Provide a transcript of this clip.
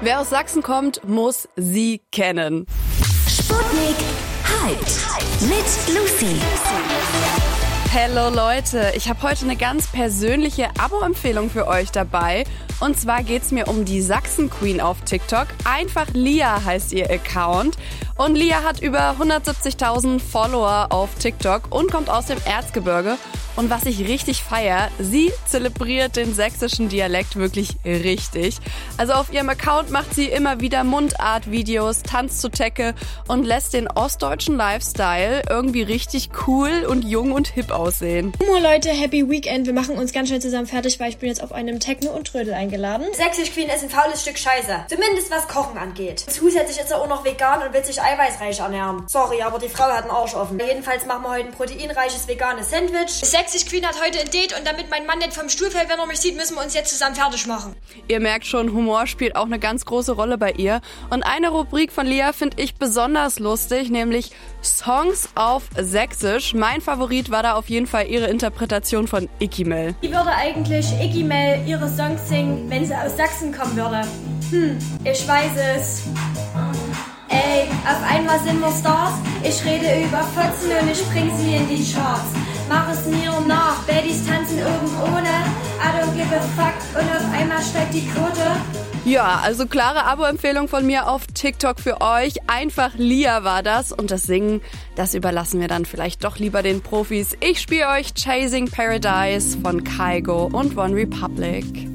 Wer aus Sachsen kommt, muss sie kennen. Sputnik Hyped mit Lucy. Hallo Leute, ich habe heute eine ganz persönliche Abo-Empfehlung für euch dabei. Und zwar geht's mir um die Sachsen-Queen auf TikTok. Einfach Lia heißt ihr Account. Und Lia hat über 170.000 Follower auf TikTok und kommt aus dem Erzgebirge. Und was ich richtig feier, sie zelebriert den sächsischen Dialekt wirklich richtig. Also auf ihrem Account macht sie immer wieder Mundart-Videos, tanzt zu Tecke und lässt den ostdeutschen Lifestyle irgendwie richtig cool und jung und hip aussehen. Moin Leute, Happy Weekend. Wir machen uns ganz schnell zusammen fertig, weil ich bin jetzt auf einem Techno und Trödel eingeladen. Sächsisch Queen ist ein faules Stück Scheiße. Zumindest was Kochen angeht. Zusätzlich ist er auch noch vegan und will sich eiweißreich ernähren. Sorry, aber die Frau hat einen Arsch offen. Jedenfalls machen wir heute ein proteinreiches veganes Sandwich. Sächsisch Queen hat heute ein Date und damit mein Mann nicht vom Stuhl fällt, wenn er mich sieht, müssen wir uns jetzt zusammen fertig machen. Ihr merkt schon, Humor spielt auch eine ganz große Rolle bei ihr. Und eine Rubrik von Lia finde ich besonders lustig, nämlich Songs auf Sächsisch. Mein Favorit war da auf jeden Fall ihre Interpretation von Ickimel. Wie würde eigentlich Ickimel ihre Songs singen, wenn sie aus Sachsen kommen würde? Ich weiß es. Ey, auf einmal sind wir Stars. Ich rede über Fotzen und ich bring sie in die Charts. Mach es mir nach, Baddies tanzen oben ohne. I don't give a fuck und auf einmal steigt die Quote. Ja, also klare Abo-Empfehlung von mir auf TikTok für euch. Einfach Lia war das. Und das Singen, das überlassen wir dann vielleicht doch lieber den Profis. Ich spiele euch Chasing Paradise von Kygo und One Republic.